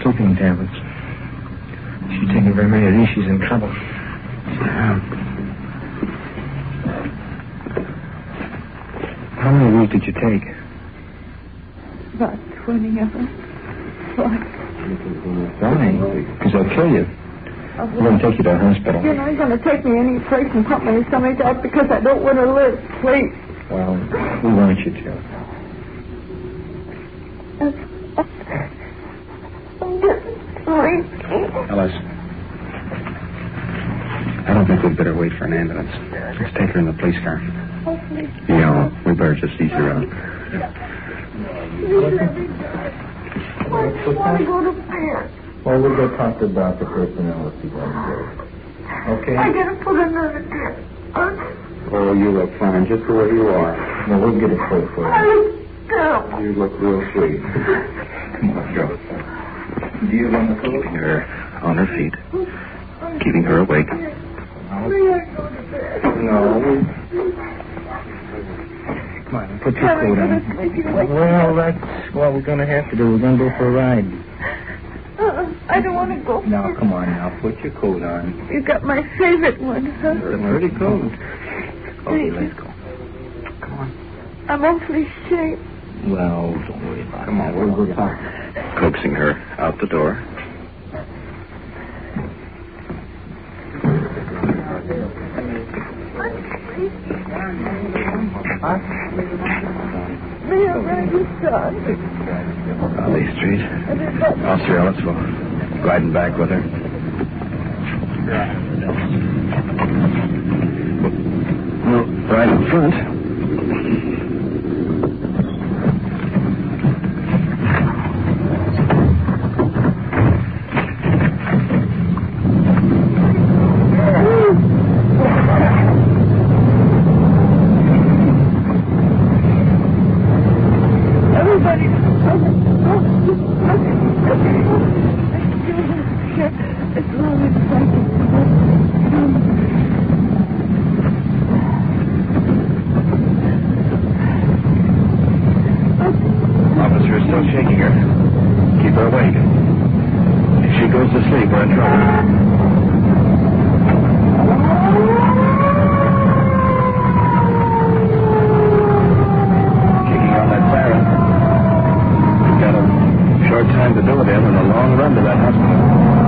sleeping tablets. She's taking very many of these. She's in trouble. Yeah. How many of these did you take? About 20 of them. Why? Because they'll kill you. We're going to take you to a hospital. You're not going to take me any place and pump my stomach out because I don't want to live, please. Well, we want you to. I'm getting sleepy. Ellis, I don't think we'd better wait for an ambulance. Let's take her in the police car. Yeah, we better just ease her out. I just want to go to bed. Well, we'll go talk to Dr. Personnel if you want to go. Okay? I got to put another drip. Oh, you look fine just the way you are. No, we'll get a coat for I you. look terrible. You look real sweet. Come on, go. Do you want the coat? Keeping her on her feet. Keeping her awake. May I go to bed? No. Come on, put your coat on. Well, that's what we're going to have to do. We're going to go for a ride. I don't want to go. Now, come on now. Put your coat on. You got my favorite one, huh? It's a pretty coat. Okay, let's go. Come on. I'm awfully shape. Well, don't worry about it. Come on, we'll go talk. Coaxing her out the door. May I ride your son? Lee Street. Officer Ellis will gliding back with her. Well, right in front.